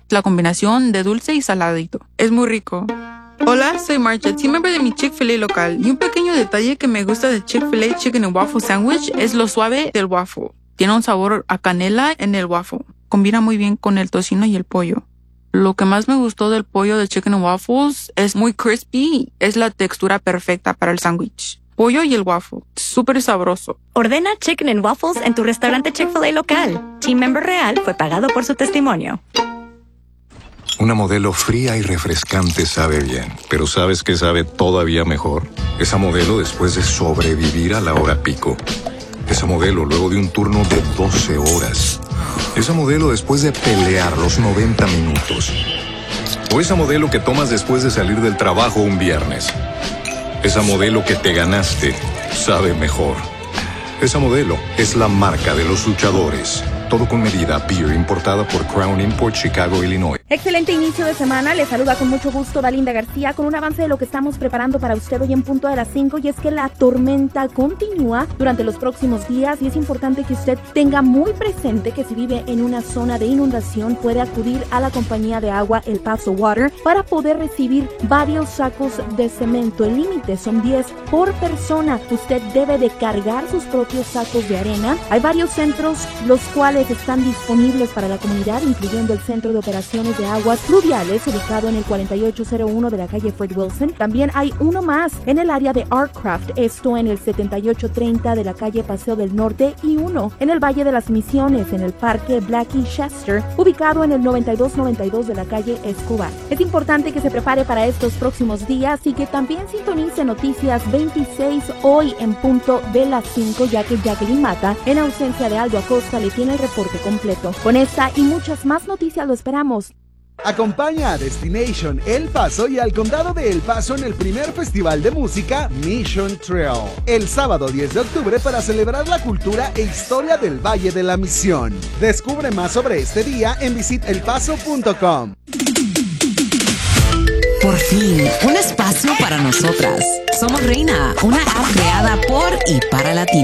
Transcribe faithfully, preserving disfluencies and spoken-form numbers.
La combinación de dulce y saladito. Es muy rico. Hola, soy Marcha, team member de mi Chick-fil-A local. Y un pequeño detalle que me gusta del Chick-fil-A Chicken and Waffle Sandwich es lo suave del waffle. Tiene un sabor a canela en el waffle. Combina muy bien con el tocino y el pollo. Lo que más me gustó del pollo de Chicken and Waffles es muy crispy. Es la textura perfecta para el sándwich. Pollo y el waffle. Súper sabroso. Ordena Chicken and Waffles en tu restaurante Chick-fil-A local. Team member real fue pagado por su testimonio. Una modelo fría y refrescante sabe bien, pero ¿sabes qué sabe todavía mejor? Esa modelo después de sobrevivir a la hora pico. Esa modelo luego de un turno de doce horas. Esa modelo después de pelear los noventa minutos. O esa modelo que tomas después de salir del trabajo un viernes. Esa modelo que te ganaste sabe mejor. Esa modelo es la marca de los luchadores. Todo con medida. Beer importada por Crown Import, Chicago, Illinois. Excelente inicio de semana. Les saluda con mucho gusto Dalinda García con un avance de lo que estamos preparando para usted hoy en punto de las cinco, y es que la tormenta continúa durante los próximos días y es importante que usted tenga muy presente que si vive en una zona de inundación puede acudir a la compañía de agua El Paso Water para poder recibir varios sacos de cemento. El límite son diez por persona. Usted debe de cargar sus propios sacos de arena. Hay varios centros los cuales están disponibles para la comunidad, incluyendo el Centro de Operaciones de Aguas Fluviales, ubicado en el cuarenta y ocho cero uno de la calle Fred Wilson. También hay uno más en el área de Artcraft, esto en el setenta y ocho treinta de la calle Paseo del Norte, y uno en el Valle de las Misiones, en el Parque Blackie Chester, ubicado en el noventa y dos noventa y dos de la calle Escobar. Es importante que se prepare para estos próximos días y que también sintonice Noticias veintiséis hoy en punto de las cinco, ya que Jacqueline Mata, en ausencia de Aldo Acosta, le tiene el reporte completo. Con esta y muchas más noticias lo esperamos. Acompaña a Destination El Paso y al Condado de El Paso en el primer festival de música Mission Trail, el sábado diez de octubre, para celebrar la cultura e historia del Valle de la Misión. Descubre más sobre este día en visit el paso punto com. Por fin, un espacio para nosotras. Somos Reina, una app creada por y para latinos.